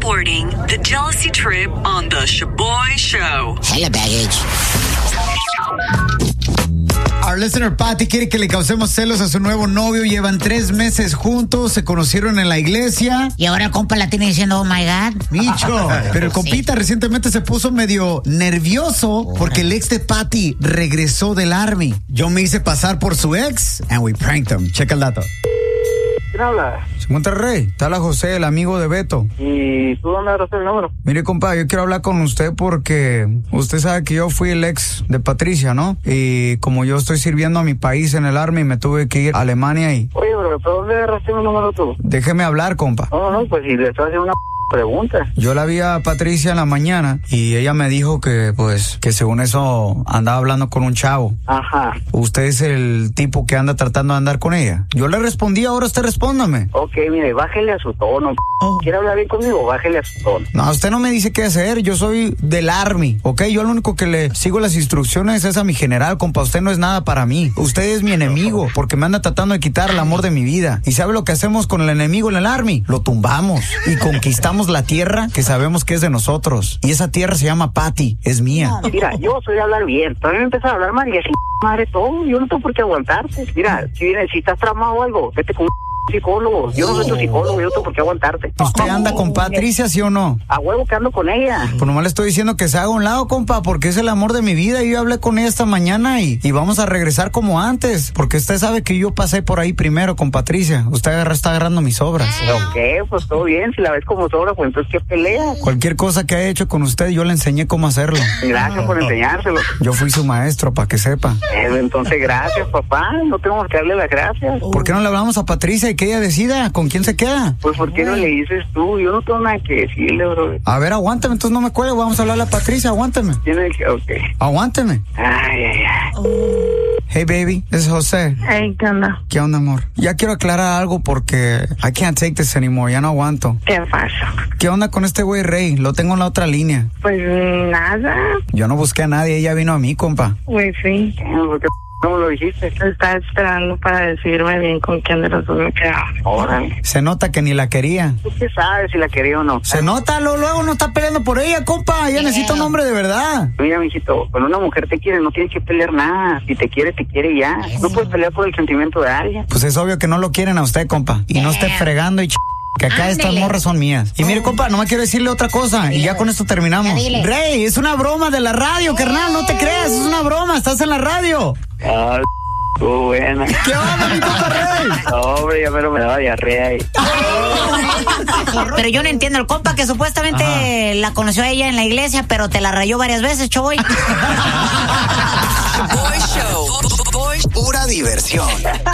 Reporting the jealousy trip on the Shaboy Show. Hella baggage. Our listener Patty quiere que le causemos celos a su nuevo novio. Llevan 3 meses juntos, se conocieron en la iglesia. Y ahora el compa la tiene diciendo, oh my God. Micho, pero el compita recientemente se puso medio nervioso porque el ex de Patty regresó del Army. Yo me hice pasar por su ex and we pranked him. Checa el dato. ¿Quién habla? Monterrey, está la José, el amigo de Beto. ¿Y tú dónde agarraste el número? Mire, compa, yo quiero hablar con usted porque usted sabe que yo fui el ex de Patricia, ¿no? Y como yo estoy sirviendo a mi país en el Army, me tuve que ir a Alemania y... Oye, bro, ¿pero dónde agarraste el número tú? Déjeme hablar, compa. No, pues si le estás haciendo una pregunta. Yo la vi a Patricia en la mañana y ella me dijo que, pues, que según eso andaba hablando con un chavo. Ajá. ¿Usted es el tipo que anda tratando de andar con ella? Yo le respondí, ahora usted respóndame. Ok, mire, bájele a su tono. ¿Quiere hablar bien conmigo? Bájele a su tono. No, usted no me dice qué hacer, yo soy del Army, ¿ok? Yo lo único que le sigo las instrucciones es a mi general, compa, usted no es nada para mí. Usted es mi enemigo, porque me anda tratando de quitar el amor de mi vida. ¿Y sabe lo que hacemos con el enemigo en el Army? Lo tumbamos y conquistamos la tierra que sabemos que es de nosotros. Y esa tierra se llama Patty, es mía. Mira, yo soy de hablar bien. Todavía me empiezas a hablar mal y así, madre, todo. Yo no tengo por qué aguantarte. Mira, si estás tramado o algo, vete con un psicólogo. Yo no soy tu psicólogo, yo no tengo por qué aguantarte. ¿Usted anda con Patricia, sí o no? A huevo que ando con ella. Pues nomás le estoy diciendo que se haga a un lado, compa, porque es el amor de mi vida. Yo hablé con ella esta mañana y vamos a regresar como antes, porque usted sabe que yo pasé por ahí primero con Patricia. Usted está agarrando mis obras. Ok, pues todo bien. Si la ves como sobra, pues entonces ¿qué pelea? Cualquier cosa que haya hecho con usted, yo le enseñé cómo hacerlo. Gracias por enseñárselo. Yo fui su maestro, para que sepa. Entonces, gracias, papá. No tenemos que darle las gracias. ¿Por qué no le hablamos a Patricia y que ella decida con quién se queda? Pues, ¿por qué no le dices tú? Yo no tengo nada que decirle, bro. A ver, aguántame, entonces no me cuelgue. Vamos a hablarle a Patricia, aguántame. Tiene que, ok. Aguántame. Ay. Hey, baby, es José. Hey, ¿qué onda? ¿Qué onda, amor? Ya quiero aclarar algo porque I can't take this anymore, ya no aguanto. ¿Qué pasa? ¿Qué onda con este güey Rey? Lo tengo en la otra línea. Pues nada. Yo no busqué a nadie, ella vino a mí, compa. Pues sí. ¿Por qué no me lo dijiste? Estaba esperando para decirme bien con quién de los dos me quedaba. Órale. Se nota que ni la quería. ¿Tú qué sabes si la quería o no? Se nota, luego no está peleando por ella, compa. Ella necesita un hombre de verdad. Mira, mijito, cuando una mujer te quiere, no tienes que pelear nada. Si te quiere ya. No puedes pelear por el sentimiento de alguien. Pues es obvio que no lo quieren a usted, compa. Y no esté fregando y que acá estas morras son mías. Y mire, compa, no me quiero decirle otra cosa. Y ya con esto terminamos. Rey, es una broma de la radio, carnal. No te creas, es una broma. Estás en la radio. Ah, estuvo buena. ¿Qué onda, mi compa Rey? No, hombre, ya me daba diarrea ahí. Pero yo no entiendo, el compa que supuestamente la conoció a ella en la iglesia, pero te la rayó varias veces, Choboy. Boy Show. Pura diversión.